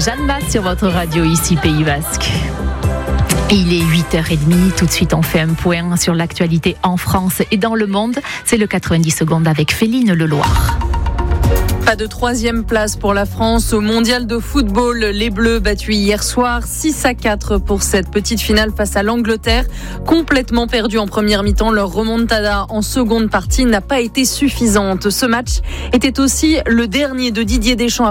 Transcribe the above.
Jeanne Masse sur votre radio ici Pays Basque. Il est 8h30, tout de suite on fait un point sur l'actualité en France et dans le monde. C'est le 90 secondes avec Féline Leloir. Pas de troisième place pour la France au mondial de football. Les Bleus battus hier soir 6-4 pour cette petite finale face à l'Angleterre. Complètement perdus en première mi-temps, leur remontada en seconde partie n'a pas été suffisante. Ce match était aussi le dernier de Didier Deschamps